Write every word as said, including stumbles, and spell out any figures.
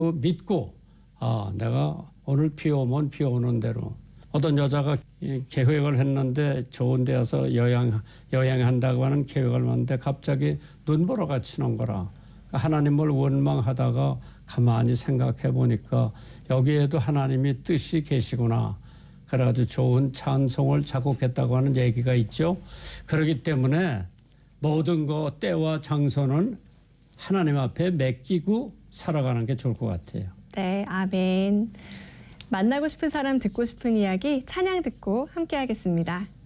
믿고 아 내가 오늘 비 오면 비 오는 대로 어떤 여자가 계획을 했는데 좋은 데 가서 여행, 여행한다고 하는 계획을 했는데 갑자기 눈보라가 치는 거라. 하나님을 원망하다가 가만히 생각해 보니까 여기에도 하나님이 뜻이 계시구나. 그래가지고 좋은 찬송을 작곡했다고 하는 얘기가 있죠. 그렇기 때문에 모든 거 때와 장소는 하나님 앞에 맡기고 살아가는 게 좋을 것 같아요. 네, 아멘. 만나고 싶은 사람, 듣고 싶은 이야기 찬양 듣고 함께 하겠습니다.